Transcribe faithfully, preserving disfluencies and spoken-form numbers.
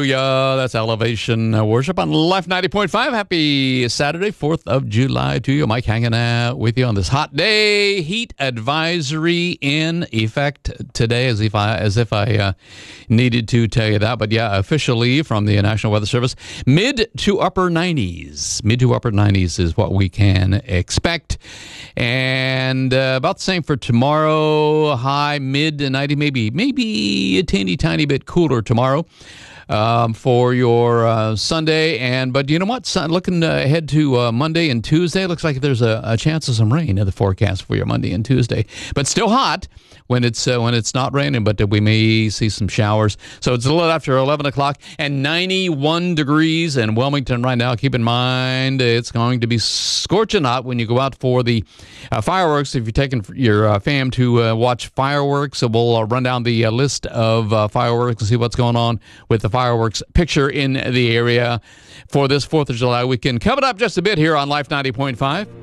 Hallelujah. That's Elevation Worship on Life ninety point five. Happy Saturday, fourth of July to you. Mike hanging out with you on this hot day. Heat advisory in effect today, as if I, as if I uh, needed to tell you that. But yeah, officially from the National Weather Service, mid to upper nineties. Mid to upper nineties is what we can expect. And uh, about the same for tomorrow. High mid to ninety, maybe, maybe a teeny tiny bit cooler tomorrow um, for your uh, Sunday. And but you know what? Sun, looking uh, ahead to uh, Monday and Tuesday, looks like there's a, a chance of some rain in the forecast for your Monday and Tuesday. But still hot when it's uh, when it's not raining, but we may see some showers. So it's a little after eleven o'clock and ninety-one degrees in Wilmington right now. Keep in mind it's going to be scorching hot when you go out for the uh, fireworks. If you're taking your uh, fam to uh, watch fireworks, so we'll uh, run down the uh, list of uh, fireworks and see what's going on with the fireworks picture in the area for this fourth of July weekend. Coming up just a bit here on Life ninety point five.